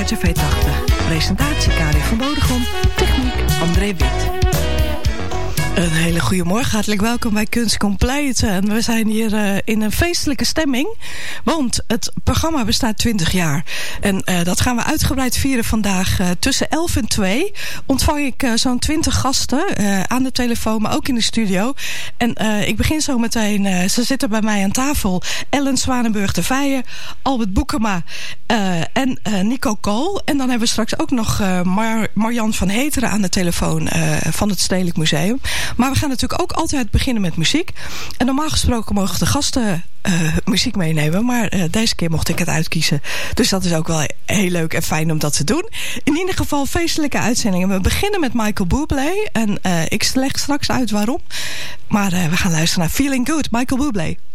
RTV 80. Presentatie Karin van Bodegom. Techniek André Wit. Een hele goede morgen, hartelijk welkom bij Kunst Compleet. En we zijn hier in een feestelijke stemming, want het programma bestaat 20 jaar. En dat gaan we uitgebreid vieren vandaag. Tussen 11 en 2 ontvang ik zo'n 20 gasten aan de telefoon, maar ook in de studio. En ik begin zo meteen, ze zitten bij mij aan tafel. Ellen Zwanenburg de Vijen, Albert Boekema en Nico Kool. En dan hebben we straks ook nog Marjan van Heteren aan de telefoon van het Stedelijk Museum. Maar we gaan natuurlijk ook altijd beginnen met muziek. En normaal gesproken mogen de gasten muziek meenemen. Maar deze keer mocht ik het uitkiezen. Dus dat is ook wel heel leuk en fijn om dat te doen. In ieder geval feestelijke uitzendingen. We beginnen met Michael Bublé. En ik leg straks uit waarom. Maar we gaan luisteren naar Feeling Good, Michael Bublé.